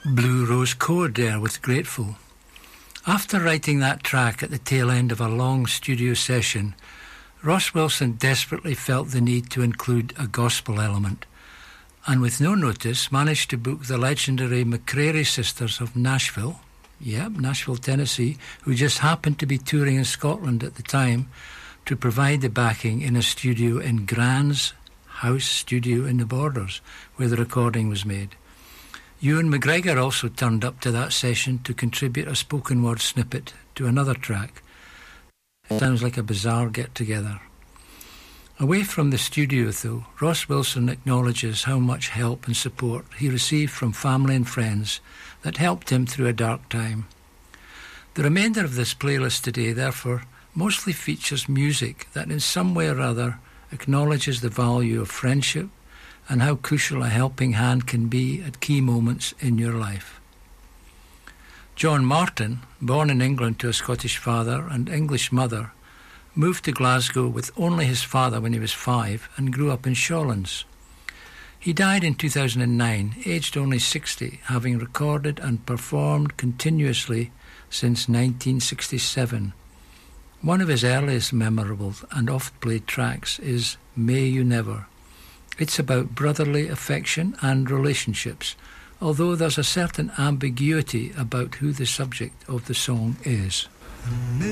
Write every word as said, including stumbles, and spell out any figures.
Blue Rose Code there with Grateful. After writing that track at the tail end of a long studio session, Ross Wilson desperately felt the need to include a gospel element, and with no notice managed to book the legendary McCreary Sisters of Nashville, yep, Nashville, Tennessee, who just happened to be touring in Scotland at the time, to provide the backing in a studio in Gran's house studio in the Borders, where the recording was made. Ewan McGregor also turned up to that session to contribute a spoken word snippet to another track. It sounds like a bizarre get-together. Away from the studio, though, Ross Wilson acknowledges how much help and support he received from family and friends that helped him through a dark time. The remainder of this playlist today, therefore, mostly features music that in some way or other acknowledges the value of friendship and how crucial a helping hand can be at key moments in your life. John Martin, born in England to a Scottish father and English mother, moved to Glasgow with only his father when he was five and grew up in Shawlands. He died in two thousand nine, aged only sixty, having recorded and performed continuously since nineteen sixty-seven. One of his earliest memorable and oft-played tracks is May You Never. It's about brotherly affection and relationships, although there's a certain ambiguity about who the subject of the song is.